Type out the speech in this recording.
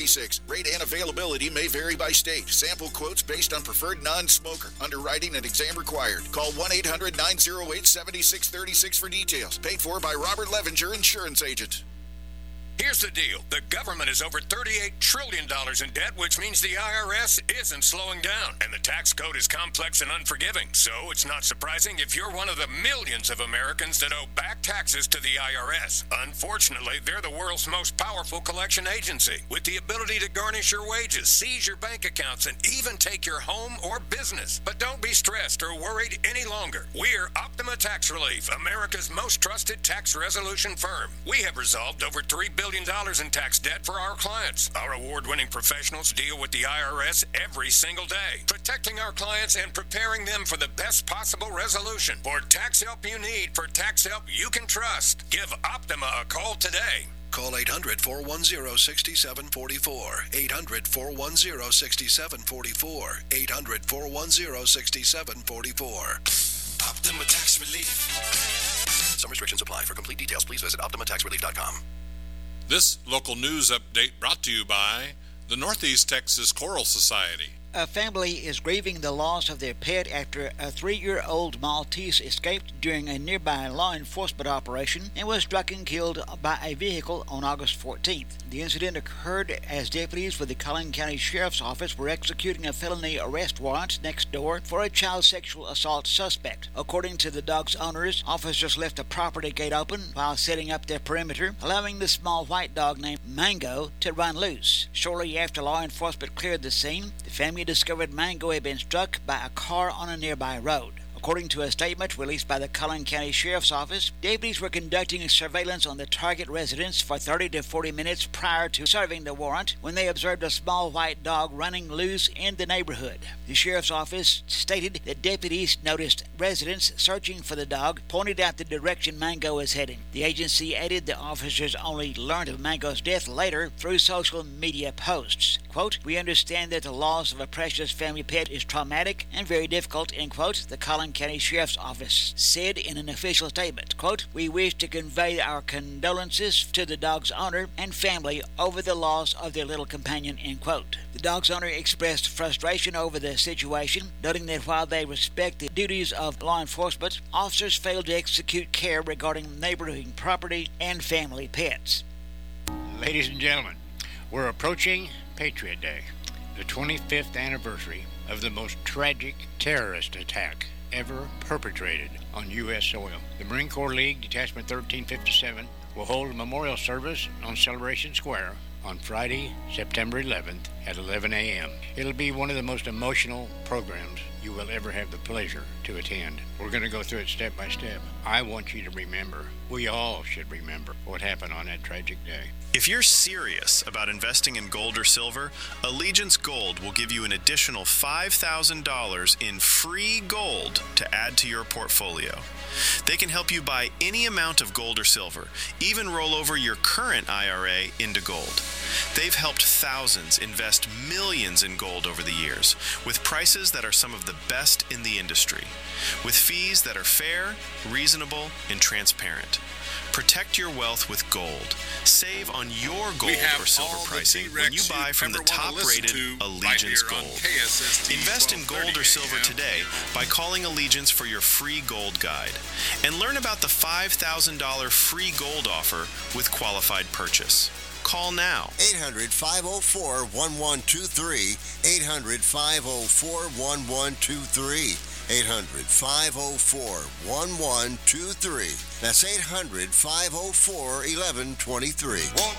36. Rate and availability may vary by state. Sample quotes based on preferred non-smoker. Underwriting and exam required. Call 1-800-908-7636 for details. Paid for by Robert Levenger, insurance agent. Here's the deal. The government is over $38 trillion in debt, which means the IRS isn't slowing down. And the tax code is complex and unforgiving. So it's not surprising if you're one of the millions of Americans that owe back taxes to the IRS. Unfortunately, they're the world's most powerful collection agency, with the ability to garnish your wages, seize your bank accounts, and even take your home or business. But don't be stressed or worried any longer. We're Optima Tax Relief, America's most trusted tax resolution firm. We have resolved over $3 billion in tax debt for our clients. Our award-winning professionals deal with the IRS every single day, protecting our clients and preparing them for the best possible resolution. For tax help you need, for tax help you can trust, give Optima a call today. Call 800-410-6744. 800-410-6744. 800-410-6744. Optima Tax Relief. Some restrictions apply. For complete details, please visit OptimaTaxRelief.com. This local news update brought to you by the Northeast Texas Choral Society. A family is grieving the loss of their pet after a 3-year-old Maltese escaped during a nearby law enforcement operation and was struck and killed by a vehicle on August 14th. The incident occurred as deputies with the Collin County Sheriff's Office were executing a felony arrest warrant next door for a child sexual assault suspect. According to the dog's owners, officers left the property gate open while setting up their perimeter, allowing the small white dog named Mango to run loose. Shortly after law enforcement cleared the scene, the family discovered Mango had been struck by a car on a nearby road. According to a statement released by the Collin County Sheriff's Office, deputies were conducting surveillance on the target residence for 30 to 40 minutes prior to serving the warrant when they observed a small white dog running loose in the neighborhood. The Sheriff's Office stated that deputies noticed residents searching for the dog, pointed out the direction Mango is heading. The agency added the officers only learned of Mango's death later through social media posts. Quote, "We understand that the loss of a precious family pet is traumatic and very difficult," end quote, the Collin County Sheriff's Office said in an official statement. Quote, "We wish to convey our condolences to the dog's owner and family over the loss of their little companion," end quote. The dog's owner expressed frustration over the situation, noting that while they respect the duties of law enforcement, officers failed to execute care regarding neighboring property and family pets. Ladies and gentlemen, we're approaching Patriot Day, the 25th anniversary of the most tragic terrorist attack ever perpetrated on U.S. soil. The Marine Corps League Detachment 1357 will hold a memorial service on Celebration Square on Friday, September 11th at 11 a.m. It'll be one of the most emotional programs you will ever have the pleasure to attend. We're going to go through it step by step. I want you to remember, we all should remember what happened on that tragic day. If you're serious about investing in gold or silver, Allegiance Gold will give you an additional $5,000 in free gold to add to your portfolio. They can help you buy any amount of gold or silver, even roll over your current IRA into gold. They've helped thousands invest millions in gold over the years, with prices that are some of the best in the industry, with fees that are fair, reasonable, and transparent. Protect your wealth with gold. Save on your gold or silver pricing when you buy from the top-rated Allegiance Gold. Invest in gold or silver today by calling Allegiance for your free gold guide. And learn about the $5,000 free gold offer with qualified purchase. Call now. 800-504-1123. 800-504-1123. 800-504-1123. That's 800-504-1123.